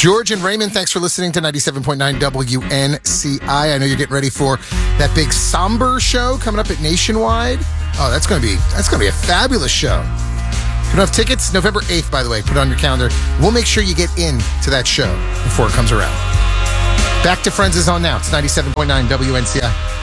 George and Raymond, thanks for listening to 97.9 WNCI. I know you're getting ready for that big somber show coming up at Nationwide. Oh, that's gonna be a fabulous show. If you don't have tickets, November 8th, by the way, put it on your calendar. We'll make sure you get in to that show before it comes around. Back to Friends is on now. It's 97.9 WNCI.